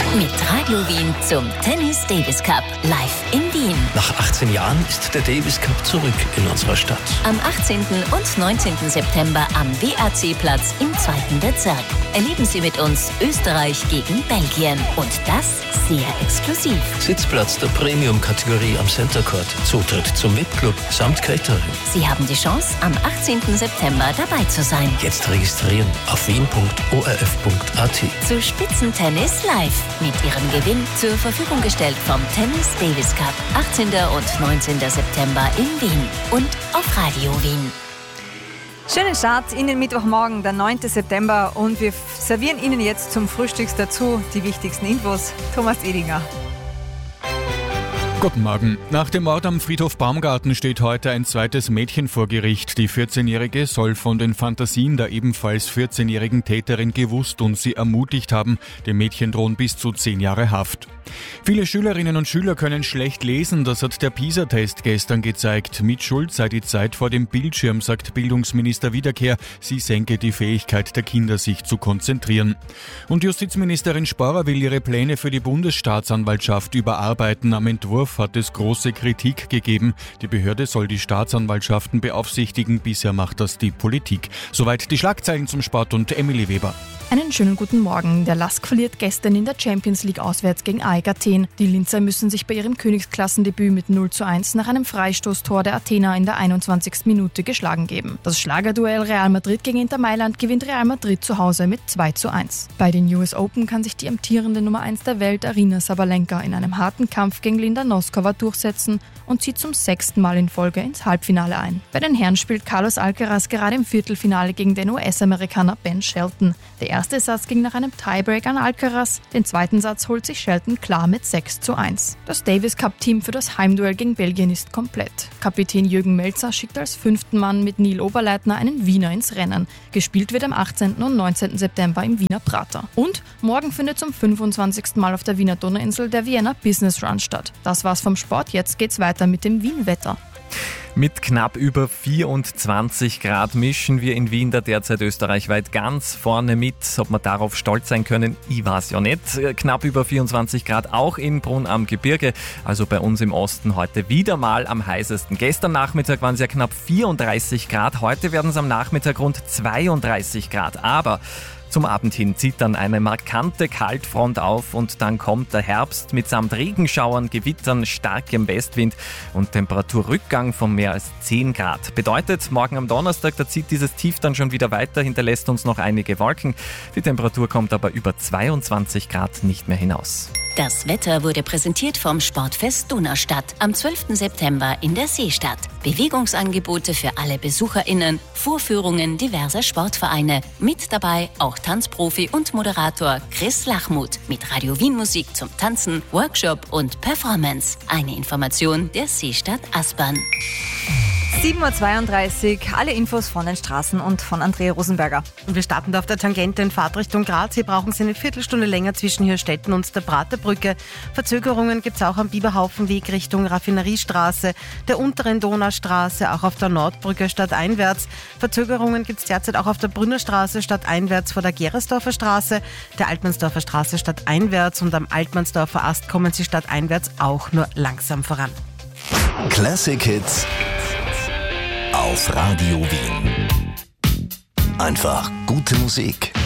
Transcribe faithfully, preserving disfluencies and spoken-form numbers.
Mit Radio Wien zum Tennis Davis Cup live in Wien. Nach achtzehn Jahren ist der Davis Cup zurück in unserer Stadt. Am achtzehnten und neunzehnten September am W A C-Platz im zweiten Bezirk. Erleben Sie mit uns Österreich gegen Belgien. Und das sehr exklusiv. Sitzplatz der Premium-Kategorie am Center Court. Zutritt zum V I P-Club samt Catering. Sie haben die Chance, am achtzehnten September dabei zu sein. Jetzt registrieren auf wien punkt o r f punkt a t. Zu Spitzentennis live. Mit Ihrem Gewinn zur Verfügung gestellt vom Tennis Davis Cup. achtzehnten und neunzehnten September in Wien und auf Radio Wien. Schönen Start in den Mittwochmorgen, der neunten September, und wir servieren Ihnen jetzt zum Frühstücks dazu die wichtigsten Infos. Thomas Edinger. Guten Morgen. Nach dem Mord am Friedhof Baumgarten steht heute ein zweites Mädchen vor Gericht. Die vierzehnjährige soll von den Fantasien der ebenfalls vierzehnjährigen Täterin gewusst und sie ermutigt haben. Dem Mädchen drohen bis zu zehn Jahre Haft. Viele Schülerinnen und Schüler können schlecht lesen, das hat der PISA-Test gestern gezeigt. Mit Schuld sei die Zeit vor dem Bildschirm, sagt Bildungsminister Wiederkehr. Sie senke die Fähigkeit der Kinder, sich zu konzentrieren. Und Justizministerin Sporrer will ihre Pläne für die Bundesstaatsanwaltschaft überarbeiten. Am Entwurf hat es große Kritik gegeben. Die Behörde soll die Staatsanwaltschaften beaufsichtigen. Bisher macht das die Politik. Soweit die Schlagzeilen zum Sport und Emily Weber. Einen schönen guten Morgen. Der Lask verliert gestern in der Champions League auswärts gegen A E K Athen. Die Linzer müssen sich bei ihrem Königskassendebüt mit null zu eins nach einem Freistoßtor der Athener in der einundzwanzigsten Minute geschlagen geben. Das Schlagerduell Real Madrid gegen Inter Mailand gewinnt Real Madrid zu Hause mit zwei zu eins. Bei den U S Open kann sich die amtierende Nummer eins der Welt Aryna Sabalenka in einem harten Kampf gegen Linda Noskova durchsetzen und zieht zum sechsten Mal in Folge ins Halbfinale ein. Bei den Herren spielt Carlos Alcaraz gerade im Viertelfinale gegen den U S-Amerikaner Ben Shelton. Der erste Satz ging nach einem Tiebreak an Alcaraz, den zweiten Satz holt sich Shelton klar mit sechs zu eins. Das Davis Cup-Team für das Heimduell gegen Belgien ist komplett. Kapitän Jürgen Melzer schickt als fünften Mann mit Neil Oberleitner einen Wiener ins Rennen. Gespielt wird am achtzehnten und neunzehnten September im Wiener Prater. Und morgen findet zum fünfundzwanzigsten Mal auf der Wiener Donauinsel der Vienna Business Run statt. Das war's vom Sport, jetzt geht's weiter mit dem Wien-Wetter. Mit knapp über vierundzwanzig Grad mischen wir in Wien da derzeit österreichweit ganz vorne mit. Ob wir darauf stolz sein können, ich weiß ja nicht. Knapp über vierundzwanzig Grad auch in Brunn am Gebirge, also bei uns im Osten heute wieder mal am heißesten. Gestern Nachmittag waren es ja knapp vierunddreißig Grad, heute werden es am Nachmittag rund zweiunddreißig Grad. Aber zum Abend hin zieht dann eine markante Kaltfront auf und dann kommt der Herbst mitsamt Regenschauern, Gewittern, starkem Westwind und Temperaturrückgang von mehr als zehn Grad. Bedeutet, morgen am Donnerstag, da zieht dieses Tief dann schon wieder weiter, hinterlässt uns noch einige Wolken. Die Temperatur kommt aber über zweiundzwanzig Grad nicht mehr hinaus. Das Wetter wurde präsentiert vom Sportfest Donaustadt am zwölften September in der Seestadt. Bewegungsangebote für alle BesucherInnen, Vorführungen diverser Sportvereine. Mit dabei auch Tanzprofi und Moderator Chris Lachmuth mit Radio Wien Musik zum Tanzen, Workshop und Performance. Eine Information der Seestadt Aspern. sieben Uhr zweiunddreißig, alle Infos von den Straßen und von Andrea Rosenberger. Und wir starten da auf der Tangente in Fahrtrichtung Graz. Hier brauchen Sie eine Viertelstunde länger zwischen Hirstetten und der Praterbrücke. Verzögerungen gibt es auch am Biberhaufenweg Richtung Raffineriestraße, der unteren Donaustraße, auch auf der Nordbrücke stadteinwärts. Verzögerungen gibt es derzeit auch auf der Brünnerstraße stadteinwärts vor der Geresdorfer Straße, der Altmannsdorfer Straße stadteinwärts, und am Altmannsdorfer Ast kommen Sie stadteinwärts auch nur langsam voran. Classic Hits auf Radio Wien. Einfach gute Musik.